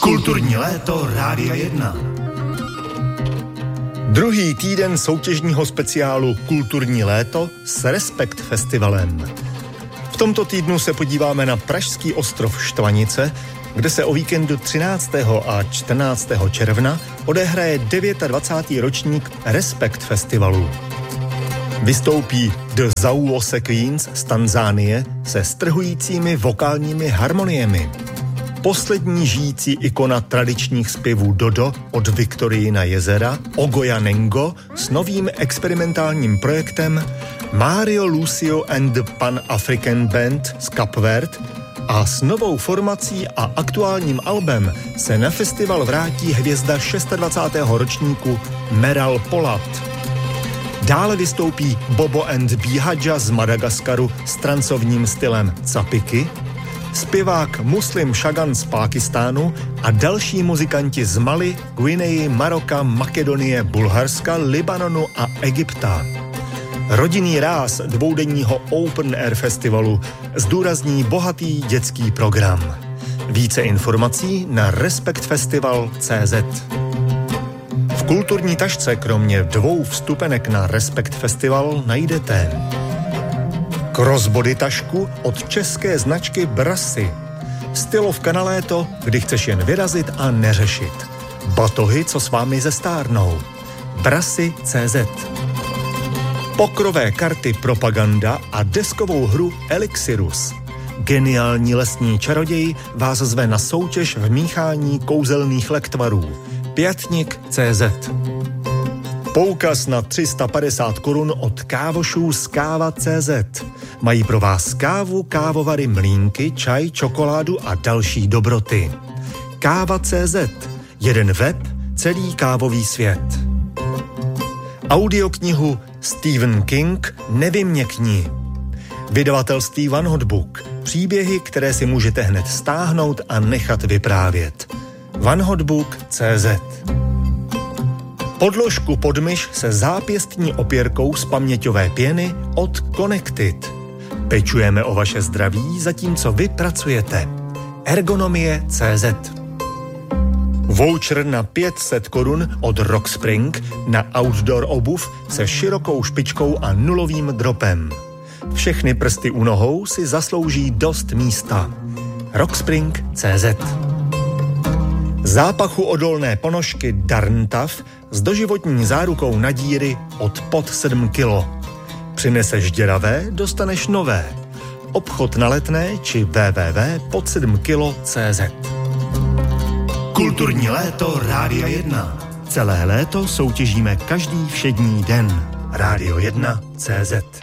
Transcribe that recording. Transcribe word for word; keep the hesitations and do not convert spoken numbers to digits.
Kulturní léto Rádia jedna. Druhý týden soutěžního speciálu Kulturní léto s Respekt festivalem. V tomto týdnu se podíváme na pražský ostrov Štvanice, kde se o víkendu třináctého a čtrnáctého června odehraje dvacátý devátý ročník Respekt festivalu. Vystoupí The Zauwose Queens z Tanzánie se strhujícími vokálními harmoniemi. Poslední žijící ikona tradičních zpěvů Dodo od Viktoriina jezera, Ogoja Nengo, s novým experimentálním projektem Mario Lucio and the Pan-African Band z Kapverd a s novou formací a aktuálním albem se na festival vrátí hvězda dvacátého šestého ročníku Meral Polat. Dále vystoupí Bobo and Bihadja z Madagaskaru s trancovním stylem capiky, zpěvák Muslim Shagan z Pákistánu a další muzikanti z Mali, Guineji, Maroka, Makedonie, Bulharska, Libanonu a Egypta. Rodinný ráz dvoudenního Open Air festivalu zdůrazní bohatý dětský program. Více informací na respekt festival tečka cé zet. V kulturní tašce kromě dvou vstupenek na Respekt festival najdete crossbody tašku od české značky Brassy, stylovka na léto, kdy chceš jen vyrazit a neřešit, batohy, co s vámi zestárnou, Brassy tečka cé zet, pokrové karty Propaganda a deskovou hru Elixirus. Geniální lesní čaroděj vás zve na soutěž v míchání kouzelných lektvarů. Pětnik tečka cé zet. Poukaz na tři sta padesát korun od kávošů z káva tečka cé zet. Mají pro vás kávu, kávovary, mlýnky, čaj, čokoládu a další dobroty. káva tečka cé zet. Jeden web, celý kávový svět. Audioknihu Stephen King Nevyměkni. Vydavatelství One Hot Book. Příběhy, které si můžete hned stáhnout a nechat vyprávět. one hot book tečka cé zet. Podložku pod myš se zápěstní opěrkou z paměťové pěny od Connected. Pečujeme o vaše zdraví, zatímco vy pracujete. Ergonomie tečka cé zet. Voucher na pět set korun od Rockspring na outdoor obuv se širokou špičkou a nulovým dropem. Všechny prsty u nohou si zaslouží dost místa. Rockspring tečka cé zet. Zápachu odolné ponožky Darntav s doživotní zárukou na díry od pod sedm kilo. Přineseš děravé, dostaneš nové. Obchod na Letné či w w w tečka pod sedm kilo tečka cé zet. Kulturní léto Rádia jedna. Celé léto soutěžíme každý všední den. Rádio jedna tečka cé zet.